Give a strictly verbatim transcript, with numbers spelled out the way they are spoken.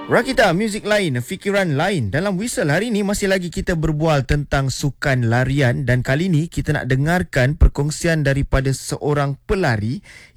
Rakita, muzik lain, fikiran lain. Dalam Whistle hari ini masih lagi kita berbual tentang sukan larian dan kali ini kita nak dengarkan perkongsian daripada seorang pelari